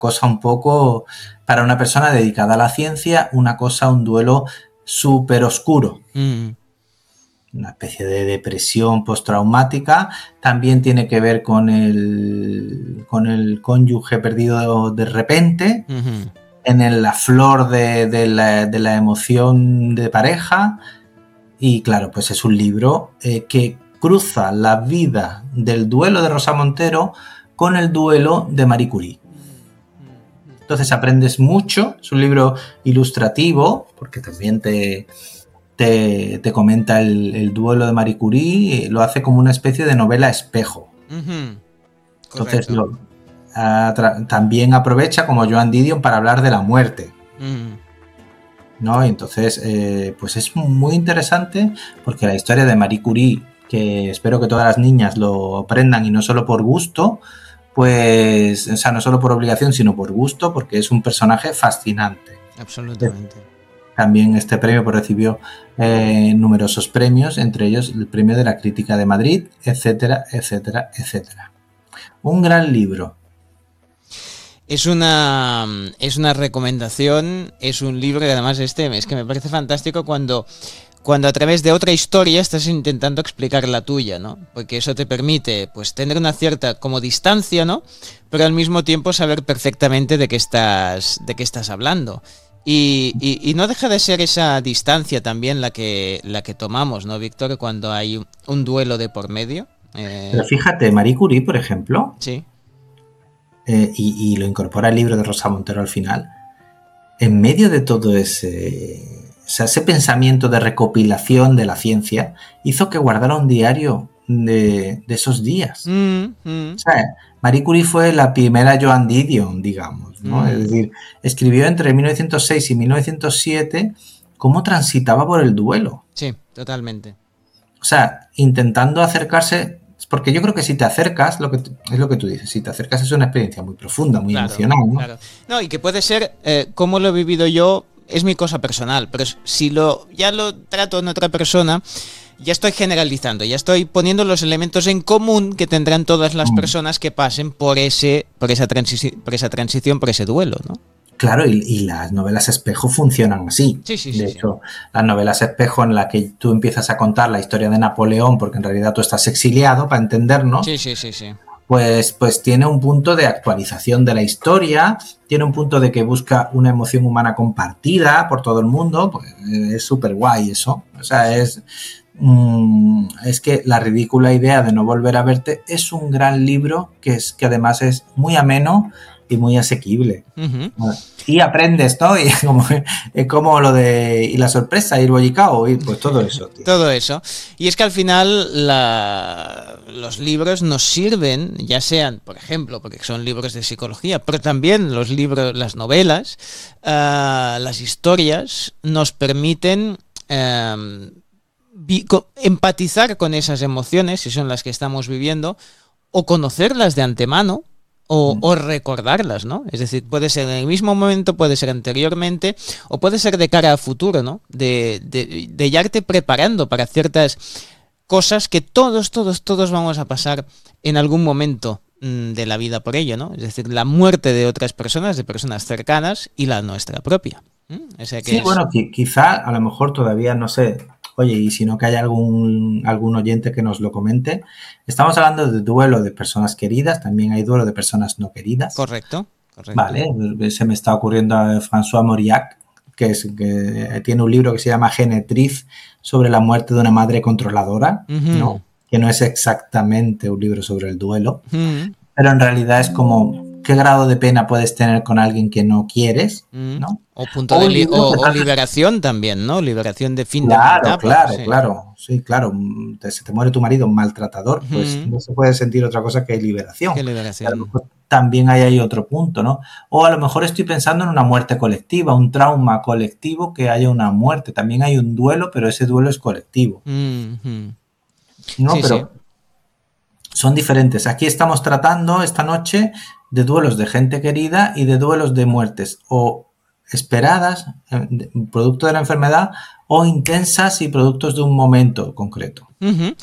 cosa un poco, para una persona dedicada a la ciencia, un duelo súper oscuro. Una especie de depresión postraumática. También tiene que ver con el cónyuge perdido de repente, en la flor de la emoción de pareja. Y claro, pues es un libro que cruza la vida del duelo de Rosa Montero con el duelo de Marie Curie. Entonces aprendes mucho, es un libro ilustrativo, porque también te comenta el duelo de Marie Curie, lo hace como una especie de novela espejo. Entonces también aprovecha, como Joan Didion, para hablar de la muerte. ¿No? Entonces, pues es muy interesante, porque la historia de Marie Curie, que espero que todas las niñas lo aprendan, y no solo por gusto, pues, o sea, no solo por obligación, sino por gusto, porque es un personaje fascinante. Absolutamente. También este premio pues, recibió numerosos premios, entre ellos el premio de la Crítica de Madrid, etcétera, etcétera, etcétera. Un gran libro. Es una recomendación, es un libro que además es que me parece fantástico cuando a través de otra historia estás intentando explicar la tuya, ¿no? Porque eso te permite, pues, tener una cierta como distancia, ¿no? Pero al mismo tiempo saber perfectamente de qué estás hablando. Y no deja de ser esa distancia también la que tomamos, ¿no, Víctor? Cuando hay un duelo de por medio. Pero fíjate, Marie Curie, por ejemplo, sí. Y lo incorpora el libro de Rosa Montero al final, en medio de todo ese pensamiento de recopilación de la ciencia, hizo que guardara un diario de esos días. O sea, Marie Curie fue la primera Joan Didion, digamos, ¿no? Es decir, escribió entre 1906 y 1907 cómo transitaba por el duelo. Sí, totalmente. O sea, intentando acercarse, porque yo creo que si te acercas, es lo que tú dices, si te acercas es una experiencia muy profunda, muy emocional, ¿no? Claro. No, y que puede ser, como lo he vivido yo, es mi cosa personal, pero si ya lo trato en otra persona, ya estoy generalizando, ya estoy poniendo los elementos en común que tendrán todas las personas que pasen por esa transición, por ese duelo, ¿no? Claro, y las novelas espejo funcionan así. Sí, de hecho, las novelas espejo en las que tú empiezas a contar la historia de Napoleón, porque en realidad tú estás exiliado, para entendernos. Sí. Pues tiene un punto de actualización de la historia, tiene un punto de que busca una emoción humana compartida por todo el mundo, pues es súper guay eso. O sea, es que La ridícula idea de no volver a verte es un gran libro que además es muy ameno y muy asequible. Y aprendes, ¿no? Y como lo de y la sorpresa, ir bollicao, y pues todo eso, tío. Todo eso. Y es que al final los libros nos sirven, ya sean, por ejemplo, porque son libros de psicología, pero también los libros, las novelas, las historias nos permiten empatizar con esas emociones, si son las que estamos viviendo, o conocerlas de antemano, o recordarlas, ¿no? Es decir, puede ser en el mismo momento, puede ser anteriormente, o puede ser de cara a futuro, ¿no? De ya irte preparando para ciertas cosas que todos vamos a pasar en algún momento de la vida por ello, ¿no? Es decir, la muerte de otras personas, de personas cercanas, y la nuestra propia. O sea que bueno, quizá a lo mejor todavía, no sé, oye, y si no que haya algún oyente que nos lo comente. Estamos hablando de duelo de personas queridas, también hay duelo de personas no queridas. Correcto. Vale, se me está ocurriendo a François Mauriac, que tiene un libro que se llama Genetriz, sobre la muerte de una madre controladora, ¿no? Que no es exactamente un libro sobre el duelo, pero en realidad es como qué grado de pena puedes tener con alguien que no quieres, ¿no? O liberación también, ¿no? Liberación de fin de una etapa. Claro. Sí, claro. Se te muere tu marido, un maltratador, pues no se puede sentir otra cosa que liberación. A lo mejor también hay ahí otro punto, ¿no? O a lo mejor estoy pensando en una muerte colectiva, un trauma colectivo, que haya una muerte. También hay un duelo, pero ese duelo es colectivo. ¿No? Pero son diferentes. Aquí estamos tratando esta noche de duelos de gente querida y de duelos de muertes o esperadas, producto de la enfermedad, o intensas y productos de un momento concreto.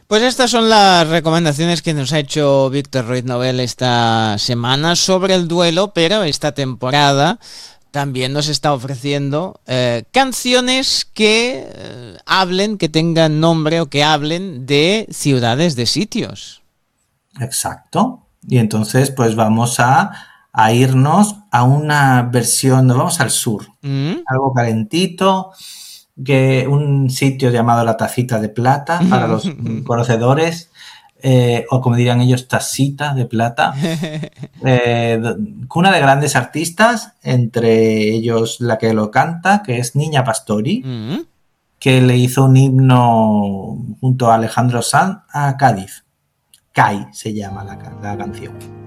Pues estas son las recomendaciones que nos ha hecho Víctor Ruiz Novel esta semana sobre el duelo, pero esta temporada también nos está ofreciendo canciones que hablen, que tengan nombre o que hablen de ciudades, de sitios. Exacto. Y entonces pues vamos a irnos a una versión, nos vamos al sur, algo calentito, que un sitio llamado La Tacita de Plata, para los conocedores, o como dirían ellos, Tacita de Plata, cuna de grandes artistas, entre ellos la que lo canta, que es Niña Pastori, que le hizo un himno junto a Alejandro Sanz a Cádiz. CAI se llama la canción.